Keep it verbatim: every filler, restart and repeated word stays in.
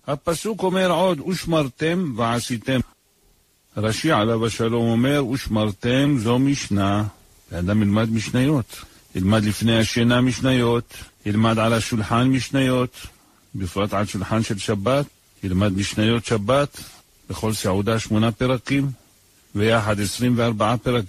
הפסוק אומר עוד, ושמרתם ועשיתם. רש"י עליו השלום אומר, ושמרתם זו משנה. האדם ילמד משניות. ילמד לפני השינה משניות. ילמד על השולחן משניות. בפרט על שולחן של שבת. ילמד משניות שבת. בכל סעודה שמונה פרקים. ויחד עשרים וארבעה פרקים.